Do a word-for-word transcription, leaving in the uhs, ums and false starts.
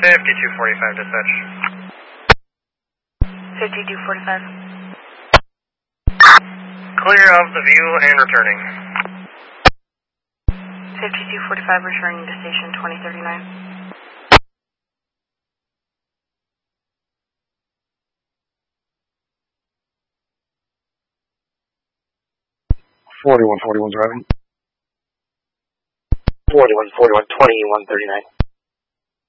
fifty-two forty-five dispatch. fifty-two forty-five. Clear of the view and returning. fifty-two forty-five returning to station twenty thirty-nine. forty-one forty-one driving. forty-one forty-one, twenty-one thirty-nine.